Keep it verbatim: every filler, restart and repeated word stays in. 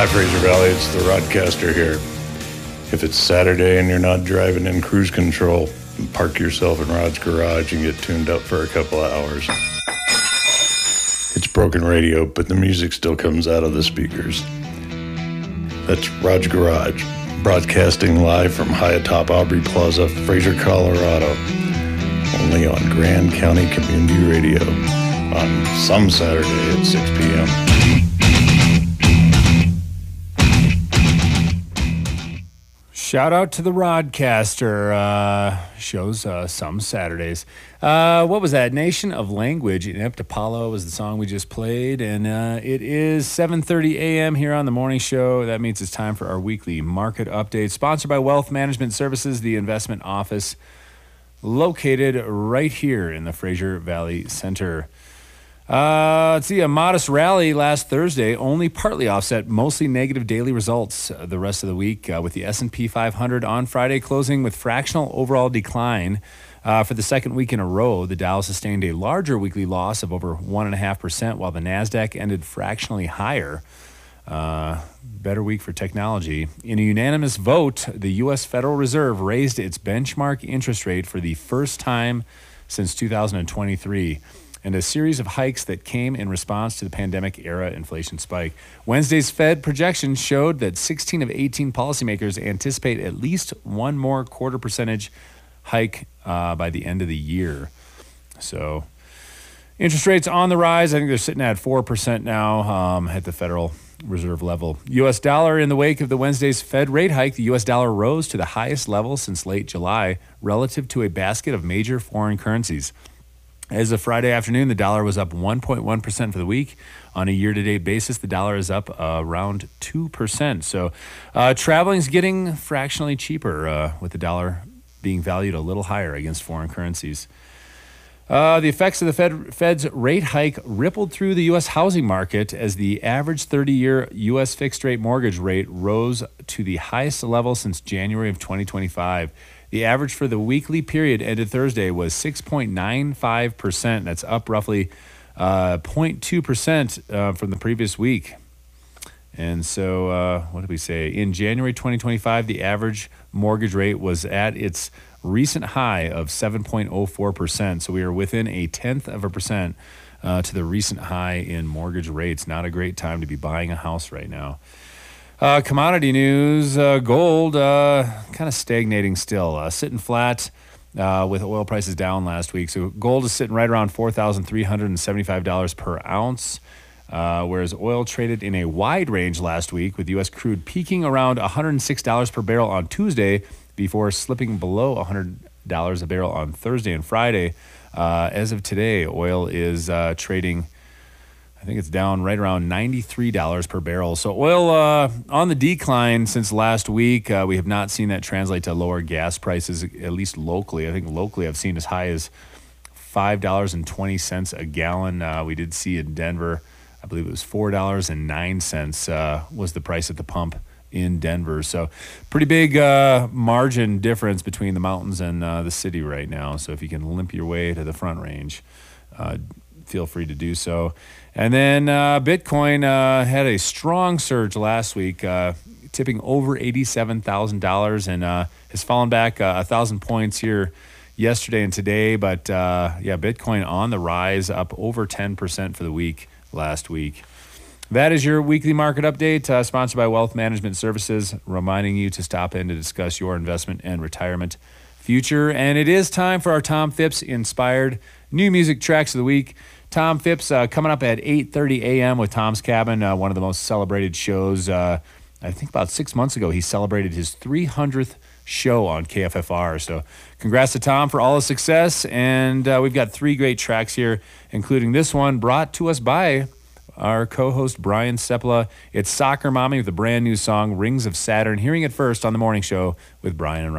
Hi, Fraser Valley. It's the Rodcaster here. If it's Saturday and you're not driving in cruise control, park yourself in Rod's garage and get tuned up for a couple of hours. It's broken radio, but the music still comes out of the speakers. That's Rod's Garage, broadcasting live from high atop Aubrey Plaza, Fraser, Colorado. Only on Grand County Community Radio on some Saturday at six p.m. Shout out to the Rodcaster. Uh, shows uh, some Saturdays. Uh, what was that? Nation of Language. Inept Apollo was the song we just played. And uh, it is seven thirty a.m. here on the morning show. That means it's time for our weekly market update. Sponsored by Wealth Management Services, the investment office located right here in the Fraser Valley Center. Uh, let's see, a modest rally last Thursday only partly offset mostly negative daily results uh, the rest of the week, uh, with the S and P five hundred on Friday closing with fractional overall decline. Uh, for the second week in a row, the Dow sustained a larger weekly loss of over one point five percent, while the NASDAQ ended fractionally higher. Uh, better week for technology. In a unanimous vote, the U S Federal Reserve raised its benchmark interest rate for the first time since two thousand twenty-three. And a series of hikes that came in response to the pandemic-era inflation spike. Wednesday's Fed projections showed that sixteen of eighteen policymakers anticipate at least one more quarter percentage hike uh, by the end of the year. So interest rates on the rise. I think they're sitting at four percent now um, at the Federal Reserve level. U S dollar in the wake of the Wednesday's Fed rate hike, the U S dollar rose to the highest level since late July relative to a basket of major foreign currencies. As of Friday afternoon, the dollar was up one point one percent for the week. On a year-to-date basis, the dollar is up uh, around two percent. So uh, traveling is getting fractionally cheaper, uh, with the dollar being valued a little higher against foreign currencies. Uh, the effects of the Fed, Fed's rate hike rippled through the U S housing market as the average thirty-year U S fixed-rate mortgage rate rose to the highest level since January of twenty twenty-five. The average for the weekly period ended Thursday was six point nine five percent. That's up roughly uh, zero point two percent uh, from the previous week. And so, uh, what did we say? In January twenty twenty-five, the average mortgage rate was at its recent high of seven point oh four percent. So we are within a tenth of a percent uh, to the recent high in mortgage rates. Not a great time to be buying a house right now. Uh, commodity news, uh, gold uh, kind of stagnating still, uh, sitting flat uh, with oil prices down last week. So gold is sitting right around four thousand three hundred seventy-five dollars per ounce, uh, whereas oil traded in a wide range last week, with U S crude peaking around one hundred six dollars per barrel on Tuesday before slipping below one hundred dollars a barrel on Thursday and Friday. Uh, as of today, oil is uh, trading, I think it's down right around ninety-three dollars per barrel. So oil uh, on the decline since last week. Uh, we have not seen that translate to lower gas prices, at least locally. I think locally I've seen as high as five dollars and twenty cents a gallon. Uh, we did see in Denver, I believe it was four dollars and nine cents uh, was the price at the pump in Denver. So pretty big uh, margin difference between the mountains and uh, the city right now. So if you can limp your way to the front range, uh, feel free to do so. And then uh, Bitcoin uh, had a strong surge last week, uh, tipping over eighty-seven thousand dollars, and uh, has fallen back uh, one thousand points here yesterday and today. But uh, yeah, Bitcoin on the rise, up over ten percent for the week last week. That is your weekly market update, uh, sponsored by Wealth Management Services, reminding you to stop in to discuss your investment and retirement future. And it is time for our Tom Phipps inspired new music tracks of the week. Tom Phipps uh, coming up at eight thirty a.m. with Tom's Cabin, uh, one of the most celebrated shows. Uh, I think about six months ago, he celebrated his three hundredth show on K F F R. So congrats to Tom for all his success. And uh, we've got three great tracks here, including this one brought to us by our co-host Brian Sepula. It's Soccer Mommy with a brand new song, Rings of Saturn. Hearing it first on The Morning Show with Brian and Ryan.